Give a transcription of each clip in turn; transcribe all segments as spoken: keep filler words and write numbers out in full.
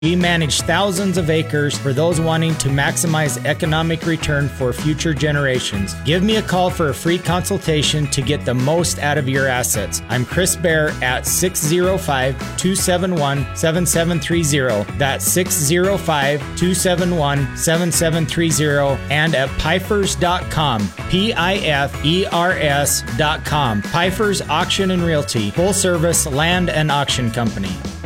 We manage thousands of acres for those wanting to maximize economic return for future generations. Give me a call for a free consultation to get the most out of your assets. I'm Chris Bear at six oh five, two seven one, seven seven three oh. That's six oh five, two seven one, seven seven three oh and at pifers dot com. P I F E R S dot com. Pifers Auction and Realty, full service land and auction company.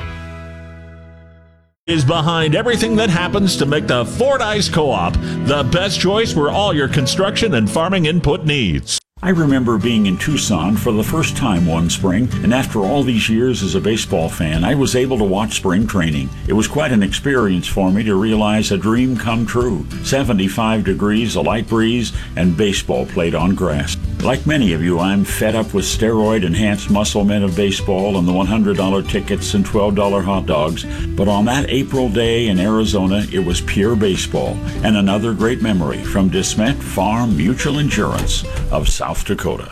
Is behind everything that happens to make the Fordyce Co-op the best choice for all your construction and farming input needs. I remember being in Tucson for the first time one spring, and after all these years as a baseball fan, I was able to watch spring training. It was quite an experience for me to realize a dream come true. seventy-five degrees, a light breeze, and baseball played on grass. Like many of you, I'm fed up with steroid-enhanced muscle men of baseball and the one hundred dollars tickets and twelve dollars hot dogs. But on that April day in Arizona, it was pure baseball. And another great memory from DeSmet Farm Mutual Insurance of South Dakota.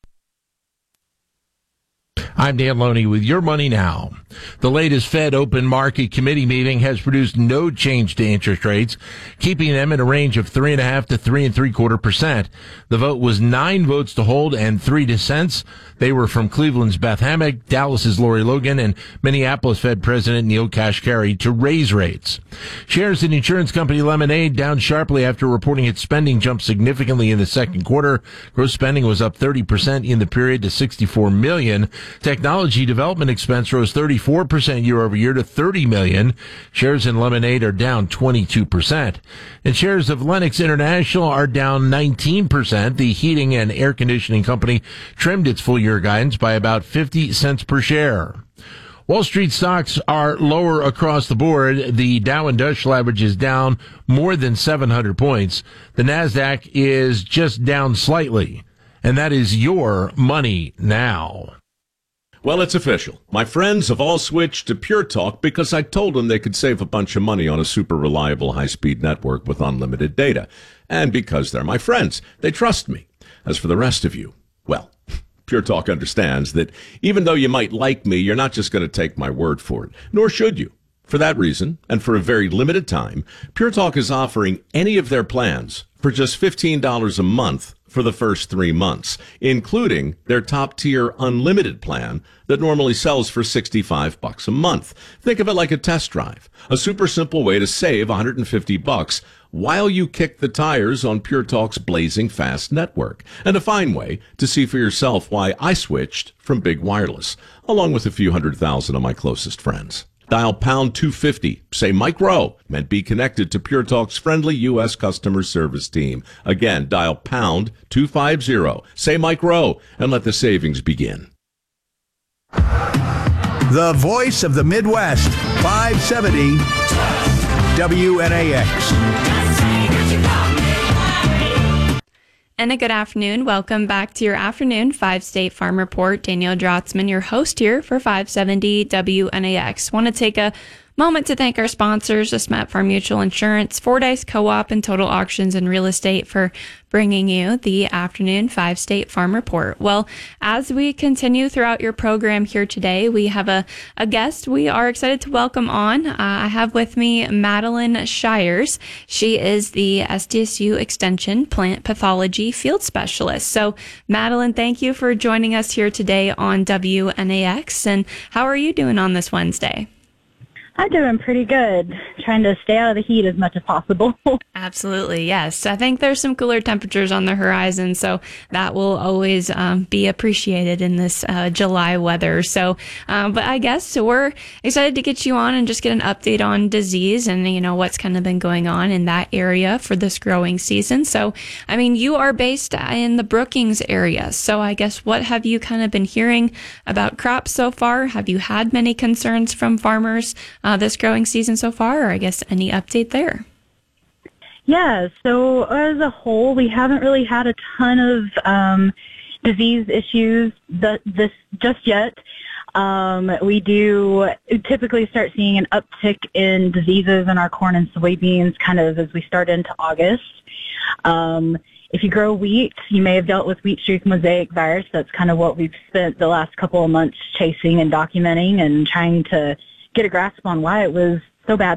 I'm Dan Loney with Your Money Now. The latest Fed Open Market Committee meeting has produced no change to interest rates, keeping them in a range of three and a half to three and three quarter percent. The vote was nine votes to hold and three dissents. They were from Cleveland's Beth Hammack, Dallas's Lori Logan, and Minneapolis Fed President Neil Kashkari to raise rates. Shares in insurance company Lemonade down sharply after reporting its spending jumped significantly in the second quarter. Gross spending was up thirty percent in the period to sixty-four million dollars. Technology development expense rose thirty-four percent year over year to thirty million dollars. Shares in Lemonade are down twenty-two percent. And shares of Lennox International are down nineteen percent. The heating and air conditioning company trimmed its full year guidance by about fifty cents per share. Wall Street stocks are lower across the board. The Dow Industrial Average is down more than seven hundred points. The Nasdaq is just down slightly. And that is Your Money Now. Well, it's official. My friends have all switched to Pure Talk because I told them they could save a bunch of money on a super reliable high-speed network with unlimited data. And because they're my friends, they trust me. As for the rest of you, well, Pure Talk understands that even though you might like me, you're not just going to take my word for it, nor should you. For that reason, and for a very limited time, Pure Talk is offering any of their plans for just fifteen dollars a month for the first three months, including their top-tier unlimited plan that normally sells for sixty-five bucks a month. Think of it like a test drive, a super simple way to save one hundred fifty bucks while you kick the tires on Pure Talk's blazing fast network, and a fine way to see for yourself why I switched from Big Wireless, along with a few hundred thousand of my closest friends. Dial pound two fifty, say Mike Rowe, and be connected to Pure Talk's friendly U S customer service team. Again, dial pound two fifty, say Mike Rowe, and let the savings begin. The voice of the Midwest, five seventy W N A X. And a good afternoon. Welcome back to your afternoon five State Farm Report. Danielle Drotzman, your host here for five seventy W N A X. Want to take a moment to thank our sponsors, DeSmet Farm Mutual Insurance, Fordyce Co-op, and Total Auctions and Real Estate for bringing you the afternoon five State Farm Report. Well, as we continue throughout your program here today, we have a, a guest we are excited to welcome on. Uh, I have with me Madeline Shires. She is the S D S U Extension Plant Pathology Field Specialist. So, Madeline, thank you for joining us here today on W N A X. And how are you doing on this Wednesday? I'm doing pretty good, trying to stay out of the heat as much as possible. Absolutely, yes. I think there's some cooler temperatures on the horizon, so that will always um, be appreciated in this uh, July weather. So, uh, but I guess so we're excited to get you on and just get an update on disease and, you know, what's kind of been going on in that area for this growing season. So, I mean, you are based in the Brookings area, so I guess what have you kind of been hearing about crops so far? Have you had many concerns from farmers Uh, this growing season so far, or I guess any update there? Yeah, so as a whole, we haven't really had a ton of um, disease issues th- this just yet. Um, we do typically start seeing an uptick in diseases in our corn and soybeans kind of as we start into August. Um, if you grow wheat, you may have dealt with wheat streak mosaic virus. That's kind of what we've spent the last couple of months chasing and documenting and trying to get a grasp on why it was so bad.